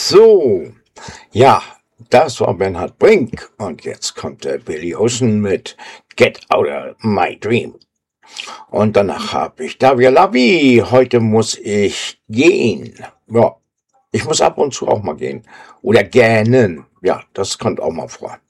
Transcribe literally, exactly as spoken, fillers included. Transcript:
So, ja, das war Bernhard Brink und jetzt kommt der Billy Ocean mit Get Out of My Dream. Und danach habe ich Davia Lavi. Heute muss ich gehen. Ja, ich muss ab und zu auch mal gehen. Oder gähnen. Ja, das kommt auch mal vor.